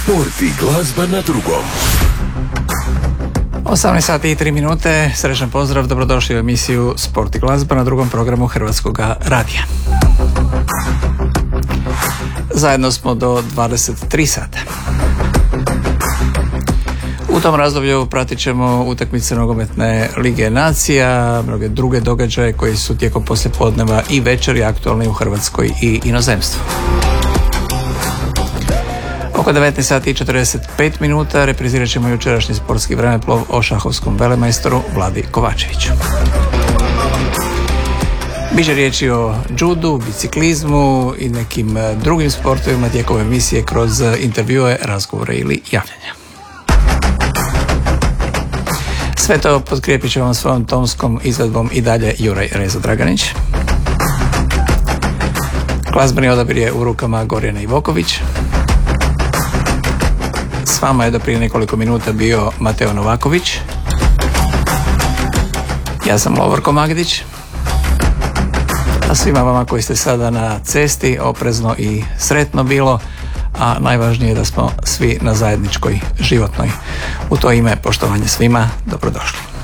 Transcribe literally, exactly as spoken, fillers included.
Sport i glazba na drugom. osamnaest sati i tri minute, srećan pozdrav, dobrodošli u emisiju Sport i glazba na drugom programu Hrvatskog radija. Zajedno smo do dvadeset tri sata. U tom razdoblju pratit ćemo utakmice nogometne Lige nacija, mnoge druge događaje koji su tijekom poslijepodneva i večeri aktualni u Hrvatskoj i inozemstvu. Oko devetnaest sati i četrdeset pet minuta reprizirat ćemo jučerašnji sportski vremeplov o šahovskom velemajstoru Vladi Kovačeviću. Biće riječi o judu, biciklizmu i nekim drugim sportovima tijekom emisije kroz intervjue, razgovore ili javljanja. Sve to potkrijepit ćemo svojom tonskom izvedbom i dalje Juraj Rezo Draganić. Glazbeni odabir je u rukama Gorjana Ivoković. S vama je do prije nekoliko minuta bio Mateo Novaković. Ja sam Lovorko Magdić. A svima vama koji ste sada na cesti, oprezno i sretno bilo, a najvažnije je da smo svi na zajedničkoj životnoj. U to ime poštovanje svima, dobrodošli.